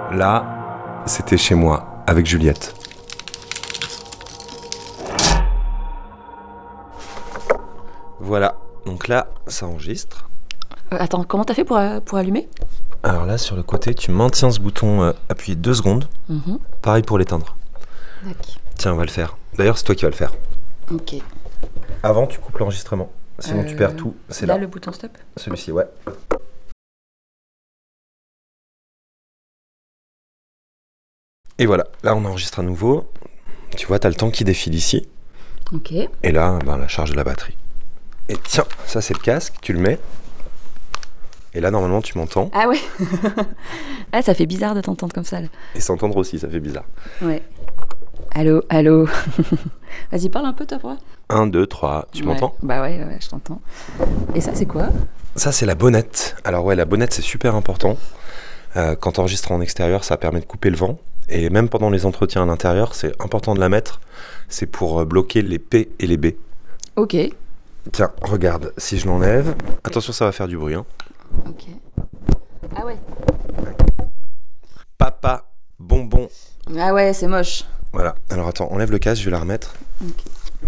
Là, c'était chez moi, avec Juliette. Voilà, donc là, ça enregistre. Attends, comment t'as fait pour allumer ? Alors là, sur le côté, tu maintiens ce bouton appuyé 2 secondes. Pareil pour l'éteindre. D'accord. Tiens, on va le faire. D'ailleurs, c'est toi qui vas le faire. Ok. Avant, tu coupes l'enregistrement. Sinon, tu perds tout. C'est là. Le bouton stop ? Celui-ci, ouais. Et voilà, là, on enregistre à nouveau. Tu vois, t'as le temps qui défile ici. Ok. Et là, la charge de la batterie. Et tiens, ça, c'est le casque. Tu le mets. Et là, normalement, tu m'entends. Ah ouais. Ah, ça fait bizarre de t'entendre comme ça, là. Et s'entendre aussi, ça fait bizarre. Ouais. Allô, allô. Vas-y, parle un peu, toi, pour moi. 1, 2, 3, tu m'entends ? Bah ouais, je t'entends. Et ça, c'est quoi ? Ça, c'est la bonnette. Alors ouais, la bonnette, c'est super important. Quand tu enregistres en extérieur, ça permet de couper le vent. Et même pendant les entretiens à l'intérieur, c'est important de la mettre. C'est pour bloquer les P et les B. Ok. Tiens, regarde, si je l'enlève... Attention, ça va faire du bruit. Ok. Ah ouais. Papa, bonbon. Ah ouais, c'est moche. Voilà. Alors attends, enlève le casque, je vais la remettre. Ok.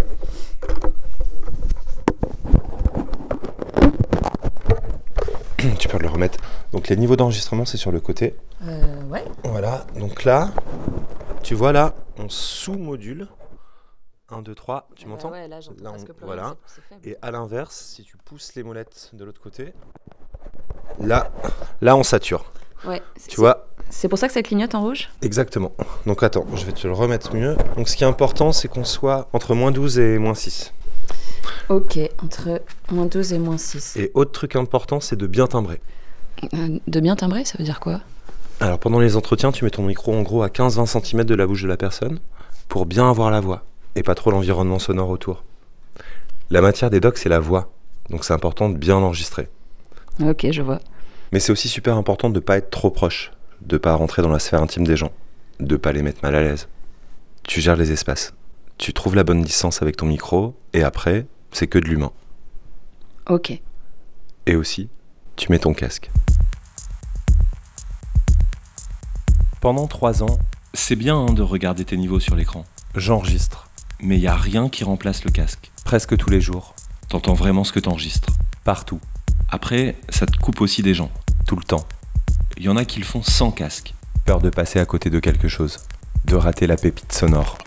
Tu peux le remettre. Donc les niveaux d'enregistrement, c'est sur le côté. Ouais. Voilà. Donc là, tu vois là, on sous-module. 1, 2, 3, tu m'entends ? Ouais, là, j'entends presque plus rien, voilà. c'est faible. Et à l'inverse, si tu pousses les molettes de l'autre côté, là on sature. Ouais. Tu vois ? C'est pour ça que ça clignote en rouge ? Exactement. Donc attends, je vais te le remettre mieux. Donc ce qui est important, c'est qu'on soit entre moins 12 et moins 6. Ok, entre moins 12 et moins 6. Et autre truc important, c'est de bien timbrer. De bien timbrer, ça veut dire quoi ? Alors pendant les entretiens, tu mets ton micro en gros à 15-20 cm de la bouche de la personne pour bien avoir la voix et pas trop l'environnement sonore autour. La matière des docs, c'est la voix. Donc c'est important de bien l'enregistrer. Ok, je vois. Mais c'est aussi super important de ne pas être trop proche, de ne pas rentrer dans la sphère intime des gens, de ne pas les mettre mal à l'aise. Tu gères les espaces. Tu trouves la bonne distance avec ton micro et après, c'est que de l'humain. Ok. Et aussi, tu mets ton casque. Pendant 3 ans, c'est bien de regarder tes niveaux sur l'écran. J'enregistre. Mais il n'y a rien qui remplace le casque. Presque tous les jours. T'entends vraiment ce que t'enregistres. Partout. Après, ça te coupe aussi des gens. Tout le temps. Il y en a qui le font sans casque. Peur de passer à côté de quelque chose. De rater la pépite sonore.